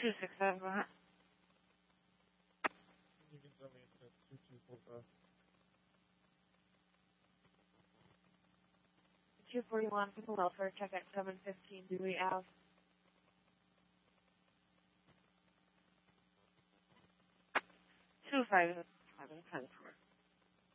265, go ahead. You can tell me it's 2245. 241 People Welfare, check at 715 Dewey Ave. Two five 10 4.